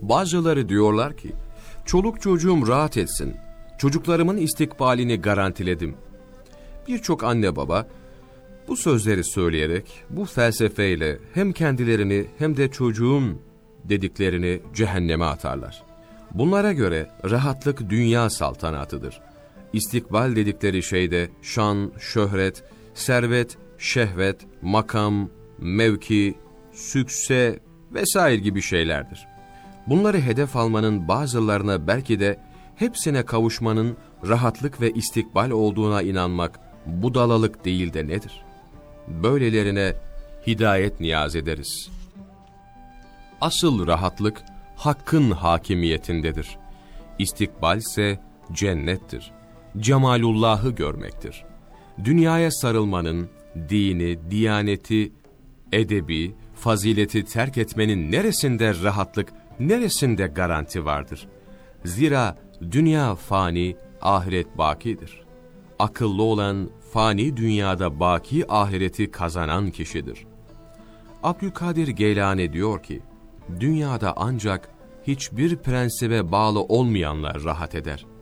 Bazıları diyorlar ki, çoluk çocuğum rahat etsin, çocuklarımın istikbalini garantiledim. Birçok anne baba bu sözleri söyleyerek, bu felsefeyle hem kendilerini hem de çocuğum dediklerini cehenneme atarlar. Bunlara göre rahatlık dünya saltanatıdır. İstikbal dedikleri şey de şan, şöhret, servet, şehvet, makam, mevki, sükse vesaire gibi şeylerdir. Bunları hedef almanın bazılarına belki de hepsine kavuşmanın rahatlık ve istikbal olduğuna inanmak budalalık değil de nedir? Böylelerine hidayet niyaz ederiz. Asıl rahatlık hakkın hakimiyetindedir. İstikbal ise cennettir. Cemalullah'ı görmektir. Dünyaya sarılmanın, dini, diyaneti, edebi, fazileti terk etmenin neresinde rahatlık, neresinde garanti vardır? Zira dünya fani, ahiret bakidir. Akıllı olan fani dünyada baki ahireti kazanan kişidir. Abdülkadir Geylani diyor ki, dünyada ancak hiçbir prensibe bağlı olmayanlar rahat eder.